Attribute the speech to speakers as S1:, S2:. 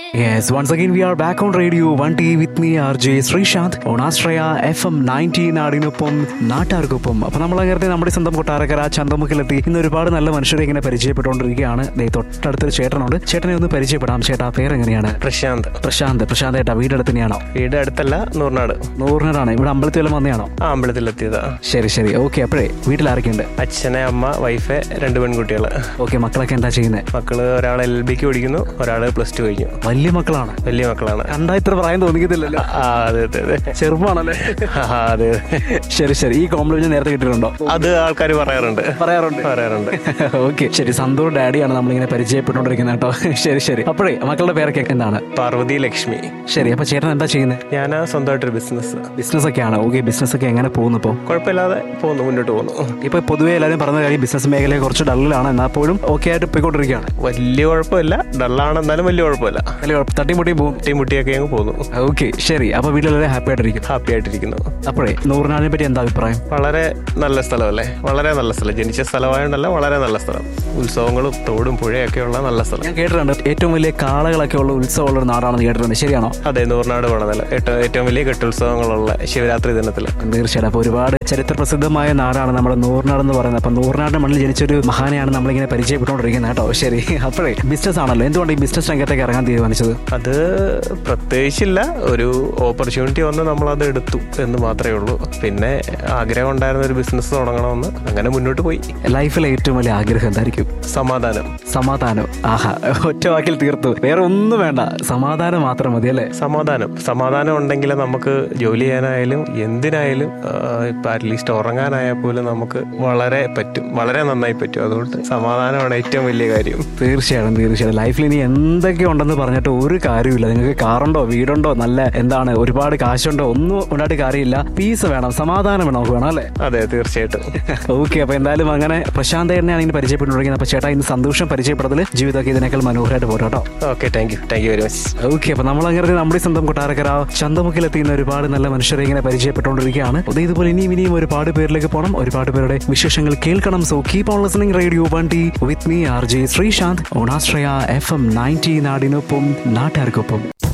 S1: Yes, once again we are back on Radio 1T with me RJ Sreesanth on Astraya FM 90 നാടിനൊപ്പം നാട്ടാർക്കൊപ്പം. അപ്പോൾ നമ്മളങ്ങനെ നമ്മുടെ സ്വന്തം കൊട്ടാരക്കര ചന്തമുക്കിലെത്തി ഇന്ന് ഒരുപാട് നല്ല മനുഷ്യരെ ഇങ്ങനെ പരിചയപ്പെട്ടുകൊണ്ടിരിക്കുകയാണ്. തൊട്ടടുത്തൊരു ചേട്ടനുണ്ട്. ചേട്ടനെ ഒന്ന് പരിചയപ്പെടാം. ചേട്ടാ പേരെങ്ങനെയാണ്? പ്രശാന്ത് ഏട്ടാ വീടടുത്ത് തന്നെയാണോ?
S2: വീട് അടുത്തല്ല,
S1: നൂറിനാടാണ്. ഇവിടെ അമ്പലത്തിൽ വന്നതാണോ?
S2: ആ, അമ്പലത്തിലെത്തിയതാ.
S1: ശരി ഓക്കെ. അപ്പോഴേ വീട്ടിൽ ആരൊക്കെയുണ്ട്?
S2: അച്ഛനെ, അമ്മ, വൈഫ്, 2 പെൺകുട്ടികള്.
S1: ഓക്കെ, മക്കളൊക്കെ എന്താ ചെയ്യുന്നത്?
S2: മക്കള് ഒരാൾ LLBക്ക് പഠിക്കുന്നു, ഒരാള് +2 കഴിഞ്ഞു.
S1: വലിയ മക്കളാണ്.
S2: കണ്ടാ
S1: ഇത്ര പ്രായം തോന്നിക്കത്തില്ലല്ലോ.
S2: അതെ
S1: ചെറുപ്പമാണല്ലേ?
S2: അതെ.
S1: ശരി ഈ കോംപ്ലിമെന്റ് നേരത്തെ കിട്ടിയിട്ടുണ്ടോ?
S2: അത് ആൾക്കാർ പറയാറുണ്ട്.
S1: ഓക്കെ, ശരി. സന്തോഷ് ഡാഡിയാണ് നമ്മളിങ്ങനെ പരിചയപ്പെട്ടുകൊണ്ടിരിക്കുന്നത് കേട്ടോ. ശരി. അപ്പോഴേ മക്കളുടെ പേരൊക്കെ എന്താണ്?
S2: പാർവതി, ലക്ഷ്മി.
S1: ശരി, അപ്പൊ ചേട്ടൻ എന്താ ചെയ്യുന്നത്?
S2: ഞാൻ സ്വന്തമായിട്ടൊരു ബിസിനസ്
S1: ഒക്കെയാണ്. ഓക്കെ, ബിസിനസ് ഒക്കെ എങ്ങനെ പോകുന്നു? ഇപ്പോൾ
S2: കുഴപ്പമില്ലാതെ മുന്നോട്ട് പോകുന്നു.
S1: ഇപ്പൊ പൊതുവെ എല്ലാവരും പറഞ്ഞ കാര്യം ബിസിനസ് മേഖലയെ കുറച്ച് ഡള്ളിലാണ്, എന്നാൽ പോലും ഓക്കെ ആയിട്ട് പോയിക്കൊണ്ടിരിക്കുകയാണ്.
S2: വലിയ കുഴപ്പമില്ല, ഡള്ളാണ്, എന്നാലും വലിയ കുഴപ്പമില്ല. തട്ടിമുട്ടിയൊക്കെ അങ്ങ് പോകുന്നു.
S1: ഓക്കെ, ശരി. അപ്പൊ വീട്ടിലെല്ലാവരും ഹാപ്പി ആയിട്ടിരിക്കുന്നു. അപ്പോഴേ നൂറിനാടിനെ പറ്റി എന്താ അഭിപ്രായം?
S2: വളരെ നല്ല സ്ഥലമല്ലേ? വളരെ നല്ല സ്ഥലം. ജനിച്ച സ്ഥലമായോണ്ടല്ല, വളരെ നല്ല സ്ഥലം. ഉത്സവങ്ങളും തോടും പുഴയൊക്കെ ഉള്ള നല്ല സ്ഥലം.
S1: ഞാൻ കേട്ടിട്ടുണ്ട് ഏറ്റവും വലിയ കാളകളൊക്കെ ഉള്ള ഉത്സവമുള്ള ഒരു നാടാണെന്ന് കേട്ടിട്ടുണ്ട്. ശരിയാണോ?
S2: അതെ, നൂറിനാട് പോണതല്ല ഏറ്റവും വലിയ കെട്ടുത്സവങ്ങളുള്ള ശിവരാത്രി ദിനത്തിൽ.
S1: തീർച്ചയായിട്ടും. അപ്പൊ ഒരുപാട് ചരിത്ര പ്രസിദ്ധമായ നാടാണ് നമ്മുടെ നൂറിനാട് എന്ന് പറയുന്നത്. അപ്പൊ നൂറിനാടിന്റെ മണ്ണിൽ ജനിച്ചൊരു മഹാനെയാണ് നമ്മളിങ്ങനെ പരിചയപ്പെട്ടുകൊണ്ടിരിക്കുന്നത് കേട്ടോ. ശരി, അപ്പോഴേ ബിസിനസ് ആണല്ലോ. എന്തുകൊണ്ട് ഈ ബിസിനസ് രംഗത്തേക്ക് ഇറങ്ങാൻ തീരുമാനിച്ചത്?
S2: അത് പ്രത്യേകിച്ചില്ല, ഒരു ഓപ്പർച്യൂണിറ്റി വന്ന് നമ്മളത് എടുത്തു എന്ന് മാത്രമേ ഉള്ളൂ. പിന്നെ ആഗ്രഹം ഉണ്ടായിരുന്ന ഒരു ബിസിനസ് തുടങ്ങണമെന്ന്, അങ്ങനെ മുന്നോട്ട് പോയി.
S1: ലൈഫിലെ ഏറ്റവും വലിയ ആഗ്രഹം എന്തായിരിക്കും? സമാധാനം. ആഹാ, ഒറ്റ വാക്കിൽ തീർത്തു. വേറെ ഒന്നും വേണ്ട, സമാധാനം മാത്രം മതി അല്ലേ?
S2: സമാധാനം ഉണ്ടെങ്കിൽ നമുക്ക് ജോലി ചെയ്യാനായാലും എന്തിനായാലും, ഇപ്പൊ അറ്റ്ലീസ്റ്റ് ഉറങ്ങാനായാൽ പോലും നമുക്ക് വളരെ നന്നായി പറ്റും. അതുകൊണ്ട് സമാധാനമാണ് ഏറ്റവും വലിയ കാര്യം.
S1: തീർച്ചയായിട്ടും. ലൈഫിൽ ഇനി എന്തൊക്കെ ഉണ്ടെന്ന് പറഞ്ഞിട്ട് ഒരു കാര്യമില്ല. നിങ്ങൾക്ക് കാറുണ്ടോ, വീടുണ്ടോ, നല്ല ഒരുപാട് കാശുണ്ടോ, ഒന്നും ഉണ്ടായിട്ട് കാര്യമില്ല. പീസ് വേണം, സമാധാനം നമുക്ക് വേണം അല്ലേ?
S2: അതെ, തീർച്ചയായിട്ടും.
S1: ഓക്കെ, അപ്പൊ എന്തായാലും അങ്ങനെ പ്രശാന്ത് തന്നെയാണ് ഇങ്ങനെ പരിചയപ്പെട്ടുകൊണ്ടിരിക്കുന്നത്. അപ്പൊ ചേട്ടാ, ഇന്ന് സന്തോഷം പരിചയപ്പെടുത്തൽ. ജീവിതമൊക്കെ ഇതിനേക്കാൾ മനോഹരമായിട്ട് പോരാ കേട്ടോ.
S2: Okay, thank you very much.
S1: Okay, അപ്പൊ നമ്മളങ്ങനെ നമ്മുടെ സ്വന്തം കൊട്ടാരക്കര ചന്തമുക്കിലെത്തിയുന്ന ഒരുപാട് നല്ല മനുഷ്യരെ ഇങ്ങനെ പരിചയപ്പെട്ടുകൊണ്ടിരിക്കുകയാണ്. ഇതുപോലെ ഇനിയും ഒരുപാട് പേരിലേക്ക് പോകണം, ഒരുപാട് പേരുടെ വിശേഷങ്ങൾ കേൾക്കണം. So keep on listening Radio 1T with me RJ Sreesanth on Astraya FM 90 നാടിനൊപ്പം നാട്ടാർക്കൊപ്പം.